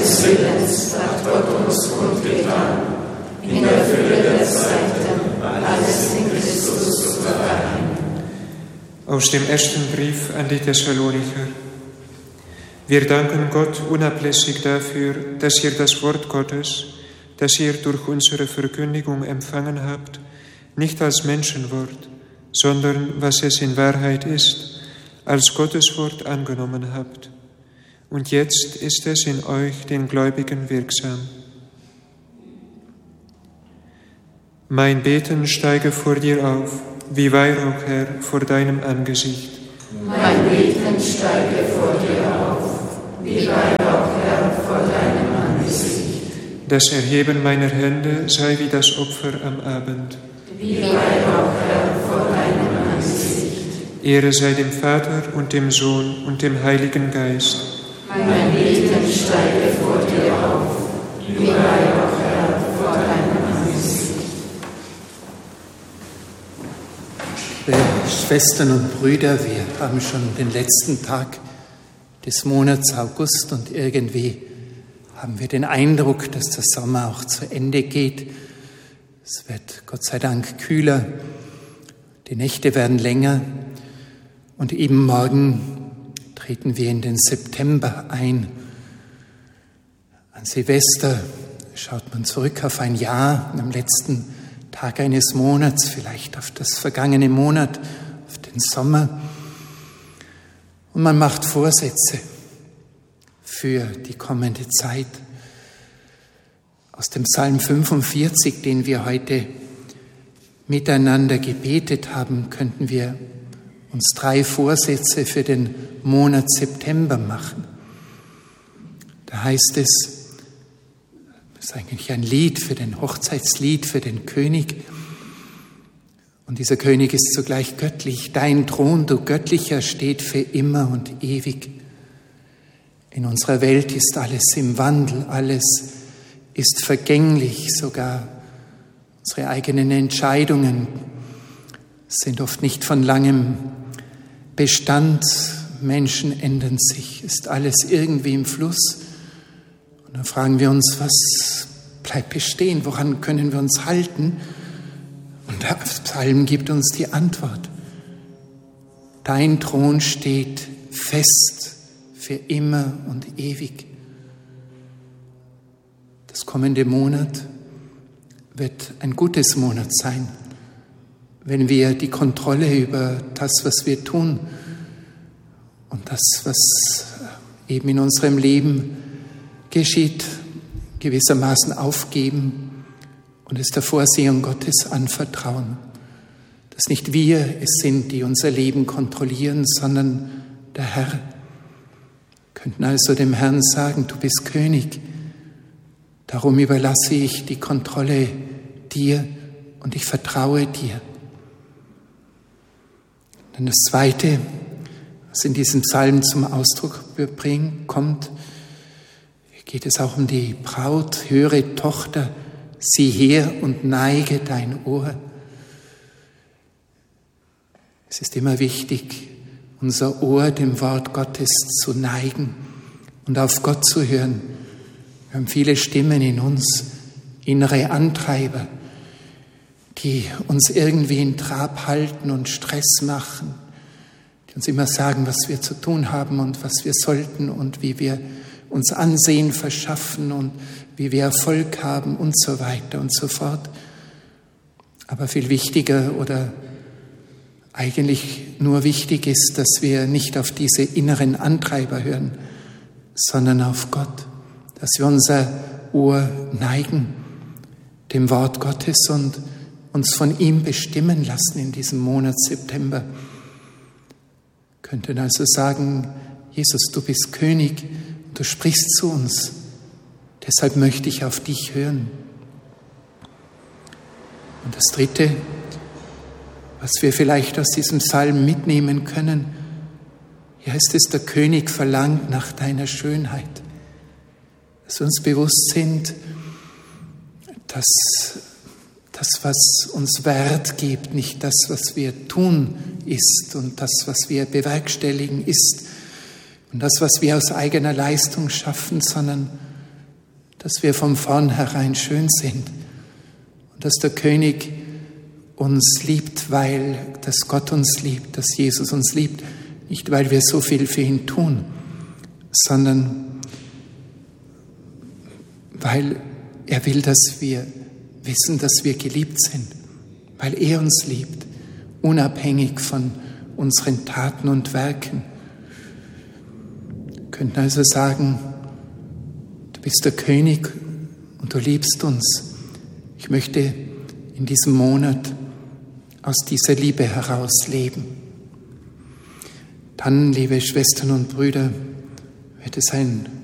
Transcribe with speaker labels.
Speaker 1: seines Willens hat Gott uns kundgetan, in der Fülle der Zeiten alles in Christus zu vereinen.
Speaker 2: Aus dem ersten Brief an die Thessalonicher. Wir danken Gott unablässig dafür, dass ihr das Wort Gottes, das ihr durch unsere Verkündigung empfangen habt, nicht als Menschenwort, sondern, was es in Wahrheit ist, als Gottes Wort angenommen habt. Und jetzt ist es in euch, den Gläubigen, wirksam. Mein Beten steige vor dir auf, wie Weihrauch, Herr, vor deinem Angesicht.
Speaker 1: Mein Beten steige vor dir auf, wie Weihrauch, Herr, vor deinem Angesicht.
Speaker 2: Das Erheben meiner Hände sei wie das Opfer am Abend.
Speaker 1: Wie Weihrauch, Herr, vor deinem Angesicht.
Speaker 2: Ehre sei dem Vater und dem Sohn und dem Heiligen Geist.
Speaker 1: Mein Beten steige vor dir auf, wie Weihrauch, Herr, vor deinem Angesicht.
Speaker 3: Schwestern und Brüder, wir haben schon den letzten Tag des Monats August und irgendwie haben wir den Eindruck, dass der Sommer auch zu Ende geht. Es wird Gott sei Dank kühler, die Nächte werden länger und eben morgen treten wir in den September ein. An Silvester schaut man zurück auf ein Jahr, am letzten Tag eines Monats, vielleicht auf das vergangene Monat, auf den Sommer. Und man macht Vorsätze für die kommende Zeit. Aus dem Psalm 45, den wir heute miteinander gebetet haben, könnten wir uns 3 Vorsätze für den Monat September machen. Da heißt es, das ist eigentlich ein Lied für den Hochzeitslied, für den König. Und dieser König ist zugleich göttlich. Dein Thron, du Göttlicher, steht für immer und ewig. In unserer Welt ist alles im Wandel, alles ist vergänglich, sogar unsere eigenen Entscheidungen sind oft nicht von langem Bestand. Menschen ändern sich, ist alles irgendwie im Fluss. Und dann fragen wir uns, was bleibt bestehen, woran können wir uns halten? Und der Psalm gibt uns die Antwort. Dein Thron steht fest für immer und ewig. Das kommende Monat wird ein gutes Monat sein, wenn wir die Kontrolle über das, was wir tun und das, was eben in unserem Leben geschieht, gewissermaßen aufgeben und es der Vorsehung Gottes anvertrauen. Dass nicht wir es sind, die unser Leben kontrollieren, sondern der Herr. Wir könnten also dem Herrn sagen, du bist König, darum überlasse ich die Kontrolle dir und ich vertraue dir. Dann das Zweite, was in diesem Psalm zum Ausdruck kommt, geht es auch um die Braut. Höre, Tochter, sieh her und neige dein Ohr. Es ist immer wichtig, unser Ohr dem Wort Gottes zu neigen und auf Gott zu hören. Wir haben viele Stimmen in uns, innere Antreiber, die uns irgendwie in Trab halten und Stress machen, die uns immer sagen, was wir zu tun haben und was wir sollten und wie wir uns Ansehen verschaffen und wie wir Erfolg haben und so weiter und so fort. Aber viel wichtiger oder eigentlich nur wichtig ist, dass wir nicht auf diese inneren Antreiber hören, sondern auf Gott, dass wir unser Ohr neigen dem Wort Gottes und uns von ihm bestimmen lassen in diesem Monat September. Wir könnten also sagen, Jesus, du bist König, du sprichst zu uns, deshalb möchte ich auf dich hören. Und das Dritte, was wir vielleicht aus diesem Psalm mitnehmen können, hier heißt es, der König verlangt nach deiner Schönheit. Dass wir uns bewusst sind, dass das, was uns Wert gibt, nicht das, was wir tun, ist und das, was wir bewerkstelligen, ist und das, was wir aus eigener Leistung schaffen, sondern dass wir von vornherein schön sind und dass der König uns liebt, dass Gott uns liebt, dass Jesus uns liebt, nicht weil wir so viel für ihn tun, sondern weil er will, dass wir wissen, dass wir geliebt sind, weil er uns liebt, unabhängig von unseren Taten und Werken. Wir könnten also sagen, du bist der König und du liebst uns. Ich möchte in diesem Monat aus dieser Liebe heraus leben. Dann, liebe Schwestern und Brüder, wird es ein